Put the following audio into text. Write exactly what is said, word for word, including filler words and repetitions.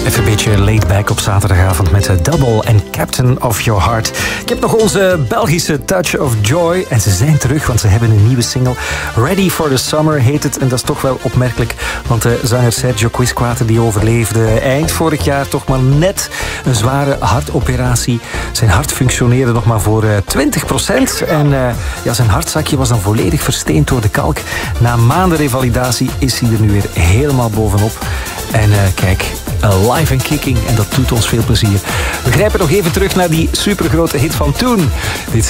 Even een beetje laid back op zaterdagavond met Double en Captain of Your Heart. Ik heb nog onze Belgische Touch of Joy. En ze zijn terug, want ze hebben een nieuwe single. Ready for the Summer heet het. En dat is toch wel opmerkelijk. Want de zanger Sergio Quisquater die overleefde eind vorig jaar toch maar net een zware hartoperatie. Zijn hart functioneerde nog maar voor twintig procent. En uh, ja, zijn hartzakje was dan volledig versteend door de kalk. Na maanden revalidatie is hij er nu weer helemaal bovenop. En uh, kijk, uh, live en kicking. En dat doet ons veel plezier. We grijpen nog even terug naar die supergrote hit van toen. Dit